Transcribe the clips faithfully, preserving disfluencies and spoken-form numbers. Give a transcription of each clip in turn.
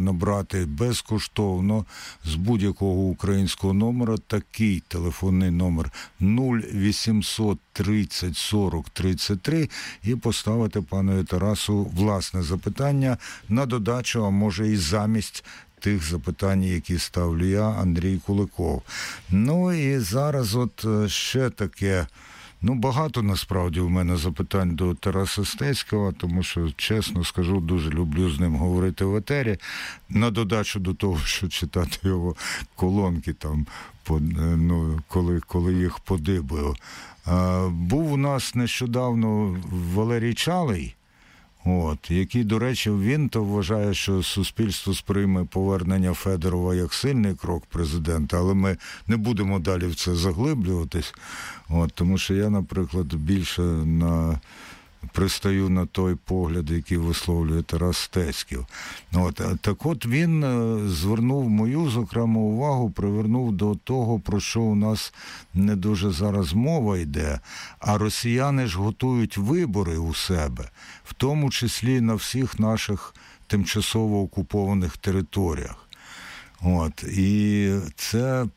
набрати безкоштовно з будь-якого українського номера такий телефонний номер нуль вісімсот тридцять сорок тридцять три і поставити панові Тарасу власне запитання на додачу, а може і замість тих запитань, які ставлю я, Андрій Куликов. Ну і зараз от ще таке. Ну, багато, насправді, у мене запитань до Тараса Стецького, тому що, чесно скажу, дуже люблю з ним говорити в етері. На додачу до того, що читати його колонки там, ну, коли, коли їх подибаю. Був у нас нещодавно Валерій Чалий, От, який, до речі, він то вважає, що суспільство сприйме повернення Федорова як сильний крок президента, але ми не будемо далі в це заглиблюватись, от, тому що я, наприклад, більше на... пристаю на той погляд, який висловлює Тарас Стецький. От, так от він звернув мою, зокрема, увагу, привернув до того, про що у нас не дуже зараз мова йде, а росіяни ж готують вибори у себе, в тому числі на всіх наших тимчасово окупованих територіях. От, і це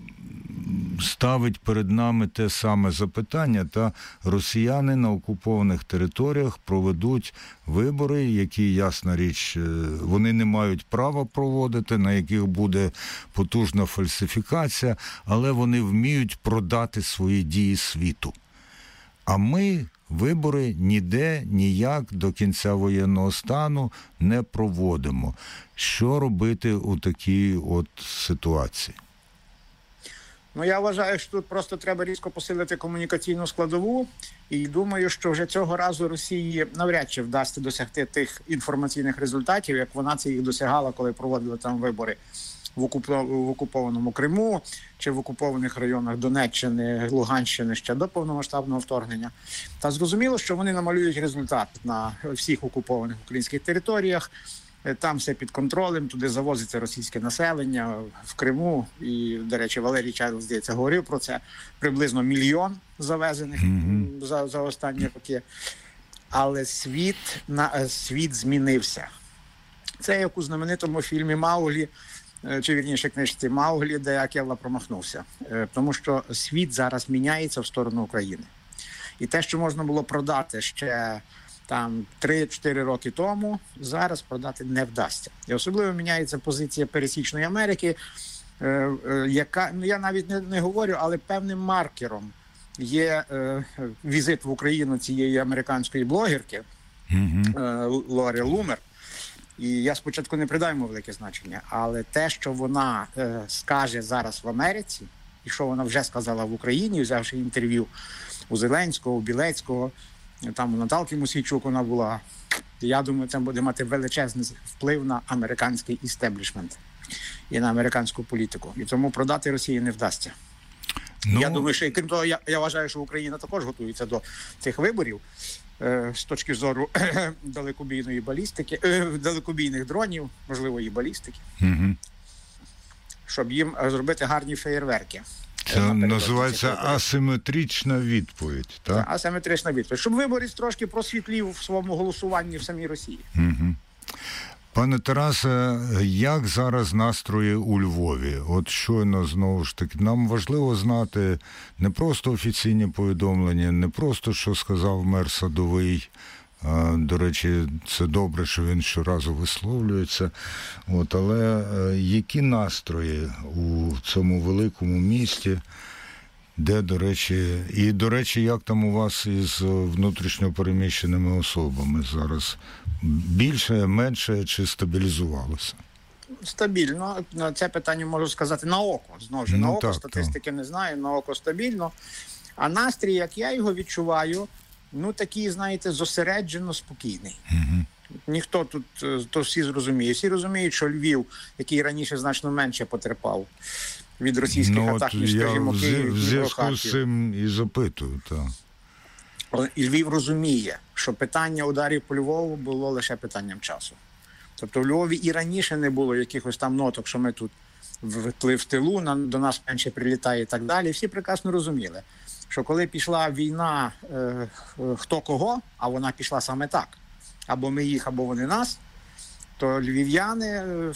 ставить перед нами те саме запитання, та росіяни на окупованих територіях проведуть вибори, які, ясна річ, вони не мають права проводити, на яких буде потужна фальсифікація, але вони вміють продати свої дії світу. А ми вибори ніде, ніяк до кінця воєнного стану не проводимо. Що робити у такій от ситуації? Ну, я вважаю, що тут просто треба різко посилити комунікаційну складову, і думаю, що вже цього разу Росії навряд чи вдасться досягти тих інформаційних результатів, як вона це їх досягала, коли проводила там вибори в, окуп... в окупованому Криму чи в окупованих районах Донеччини, Луганщини ще до повномасштабного вторгнення. Та зрозуміло, що вони намалюють результат на всіх окупованих українських територіях. Там все під контролем, туди завозиться російське населення в Криму. І, до речі, Валерій Чалий, здається, говорив про це. Приблизно мільйон завезених mm-hmm. за, за останні роки. Але світ, на, світ змінився. Це як у знаменитому фільмі «Мауглі», чи, вірніше, книжці «Мауглі», де Акелла промахнувся. Тому що світ зараз міняється в сторону України. І те, що можна було продати ще там три-чотири роки тому, зараз продати не вдасться. І особливо міняється позиція пересічної Америки, е, е, яка, ну я навіть не, не говорю, але певним маркером є е, візит в Україну цієї американської блогерки mm-hmm. е, Лори Лумер. І я спочатку не придаю йому велике значення, але те, що вона е, скаже зараз в Америці, і що вона вже сказала в Україні, взявши інтерв'ю у Зеленського, у Білецького, там у Наталки Мосійчук вона була. Я думаю, це буде мати величезний вплив на американський істеблішмент і на американську політику. І тому продати Росії не вдасться. Ну... Я думаю, що, і крім того, я, я вважаю, що Україна також готується до цих виборів е, з точки зору далекобійної балістики, е, далекобійних дронів, можливо, і балістики, угу. щоб їм зробити гарні феєрверки. Це називається асиметрична відповідь, так? Це асиметрична відповідь. Щоб виборець трошки просвітлів в своєму голосуванні в самій Росії. Угу. Пане Тарасе, як зараз настрої у Львові? От щойно, знову ж таки, нам важливо знати не просто офіційні повідомлення, не просто, що сказав мер Садовий. До речі, це добре, що він щоразу висловлюється. От, але які настрої у цьому великому місті, де, до речі, і, до речі, як там у вас із внутрішньо переміщеними особами зараз? Більше, менше чи стабілізувалося? Стабільно. Це питання можу сказати на око. Знову ж, ну, на око так, статистики так. не знаю, на око стабільно. А настрій, як я його відчуваю, ну, такий, знаєте, зосереджено спокійний. Угу. Ніхто тут, то всі зрозуміє. Всі розуміють, що Львів, який раніше значно менше потерпав від російських ну, атак, ніж, скажімо, Київ, в зв'язку з цим і запитую, так. І Львів розуміє, що питання ударів по Львову було лише питанням часу. Тобто в Львові і раніше не було якихось там ноток, що ми тут в, в тилу, на, до нас менше прилітає і так далі. Всі прекрасно розуміли, що коли пішла війна е, хто кого, а вона пішла саме так, або ми їх, або вони нас, то львів'яни